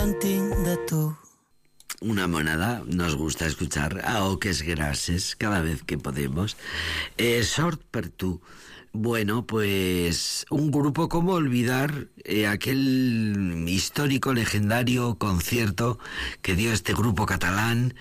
de tu. Una monada, nos gusta escuchar a Oques Grasses cada vez que podemos. Sort per tu. Bueno, pues un grupo, como olvidar aquel histórico, legendario concierto que dio este grupo catalán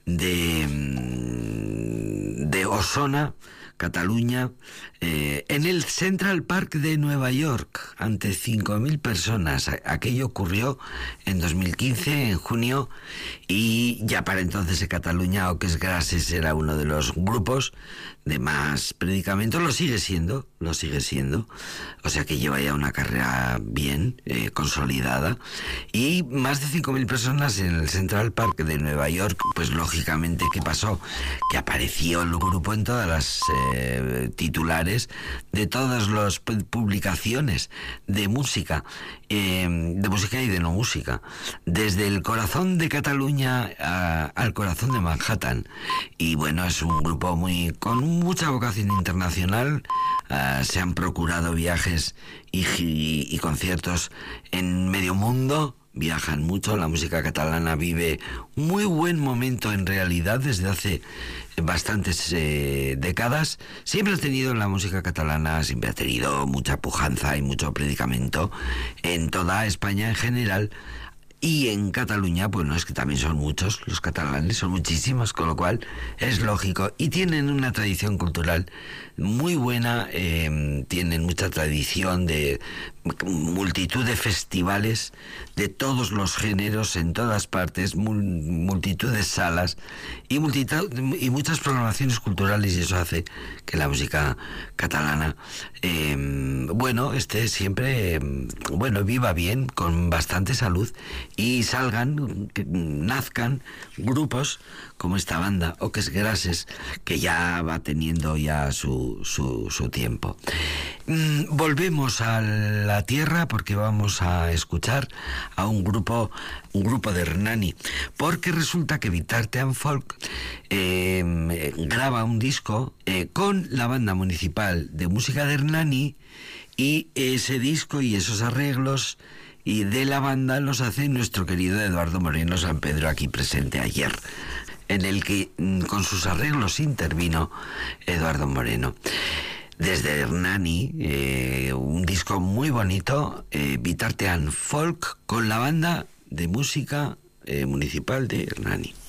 de Osona, Cataluña, en el Central Park de Nueva York, ante 5.000 personas. Aquello ocurrió en 2015, en junio, y ya para entonces en Cataluña Oques Grasses era uno de los grupos de más predicamento. Lo sigue siendo, o sea que lleva ya una carrera bien consolidada, y más de 5.000 personas en el Central Park de Nueva York. Pues lógicamente, ¿qué pasó? Que apareció el grupo en todas las titulares de todas las publicaciones de música y de no música, desde el corazón de Cataluña al corazón de Manhattan. Y bueno, es un grupo con mucha vocación internacional. Se han procurado viajes y conciertos en medio mundo. Viajan mucho. La música catalana vive un muy buen momento, en realidad, desde hace bastantes décadas. Siempre ha tenido la música catalana, siempre ha tenido mucha pujanza y mucho predicamento en toda España en general. Y en Cataluña, bueno, es que también son muchos, los catalanes son muchísimos, con lo cual es lógico. Y tienen una tradición cultural muy buena, tienen mucha tradición de multitud de festivales de todos los géneros en todas partes, multitud de salas y muchas programaciones culturales, y eso hace que la música catalana esté siempre viva bien, con bastante salud, y nazcan grupos como esta banda Oques Grasses, que ya va teniendo ya su tiempo. Volvemos a la tierra, porque vamos a escuchar a un grupo de Hernani, porque resulta que Vitarte and Folk graba un disco con la banda municipal de música de Hernani, y ese disco y esos arreglos y de la banda los hace nuestro querido Eduardo Moreno San Pedro, aquí presente ayer, en el que con sus arreglos intervino Eduardo Moreno. Desde Hernani, un disco muy bonito, Vitarte and Folk, con la banda de música municipal de Hernani.